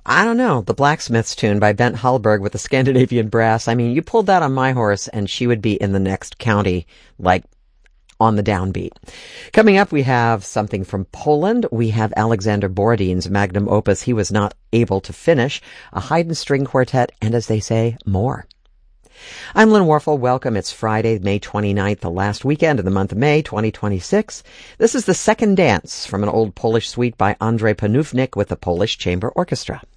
I don't know, the Blacksmith's Tune by Bent Hallberg with the Scandinavian Brass. I mean, you pulled that on my horse and she would be in the next county, like on the downbeat. Coming up, we have something from Poland. We have Alexander Borodin's magnum opus, He Was Not Able to Finish, a Haydn string quartet, and as they say, more. I'm Lynn Warfel. Welcome. It's Friday, May 29th, the last weekend of the month of May, 2026. This is the second dance from an old Polish suite by Andrzej Panównik with the Polish Chamber Orchestra.